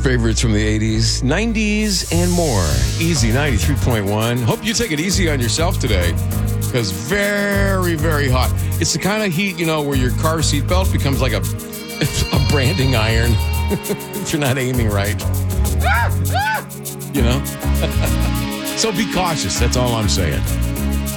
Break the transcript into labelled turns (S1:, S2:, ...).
S1: favorites from the 80s, 90s, and more. Easy 93.1. Hope you take it easy on yourself today because very, very hot. It's the kind of heat, where your car seatbelt becomes like a branding iron if you're not aiming right. So be cautious. That's all I'm saying.